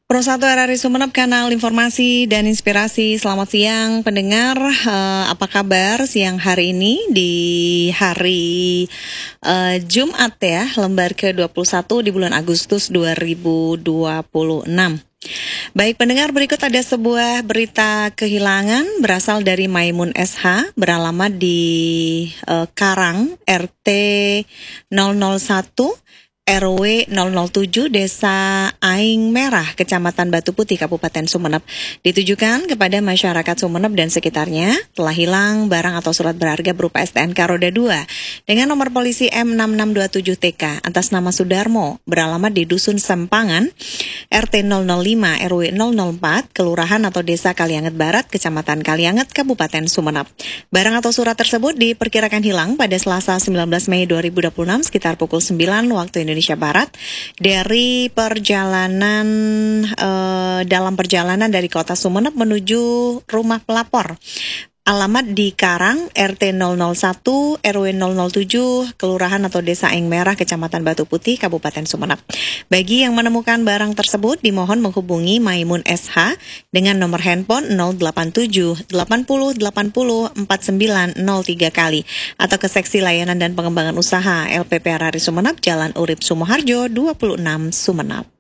Pro 1 RRI Sumeneb, kanal informasi dan inspirasi. Selamat siang pendengar, apa kabar siang hari ini di hari Jumat ya, lembar ke-21 di bulan Agustus 2026. Baik pendengar, berikut ada sebuah berita kehilangan berasal dari Maimun SH, beralamat di Karang RT 001 RW 007 Desa Aing Merah, Kecamatan Batu Putih, Kabupaten Sumeneb. Ditujukan kepada masyarakat Sumeneb dan sekitarnya telah hilang barang atau surat berharga berupa STNK roda 2 dengan nomor polisi M6627TK atas nama Sudarmo, beralamat di Dusun Sempangan, RT 005 RW 004, Kelurahan atau Desa Kalianget Barat, Kecamatan Kalianget, Kabupaten Sumeneb. Barang atau surat tersebut diperkirakan hilang pada Selasa 19 Mei 2026 sekitar pukul 9 waktu Indonesia Barat dari perjalanan dalam perjalanan dari kota Sumeneb menuju rumah pelapor. Alamat di Karang, RT 001, RW 007, Kelurahan atau Desa Aing Merah, Kecamatan Batu Putih, Kabupaten Sumeneb. Bagi yang menemukan barang tersebut, dimohon menghubungi Maimun SH dengan nomor handphone 087 80 80 4903 kali atau ke Seksi Layanan dan Pengembangan Usaha LPP RRI Sumeneb, Jalan Urip Sumoharjo 26, Sumeneb.